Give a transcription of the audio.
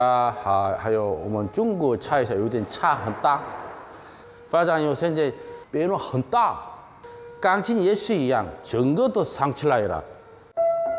还有我们中国菜色有点差很大。发展现在变化很大，钢琴也是一样，整个都上起来了。